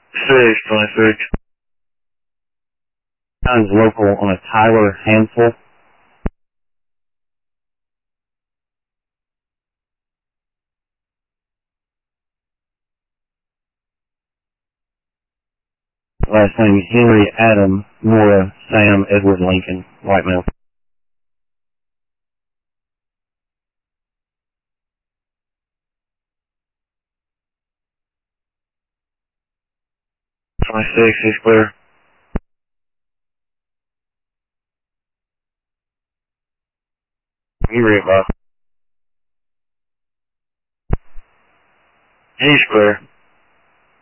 626. Times local on a Tyler Hansel. Last name Henry Adam Nora Sam Edward Lincoln. White male. 26, he's clear. You read, Bob. He's clear.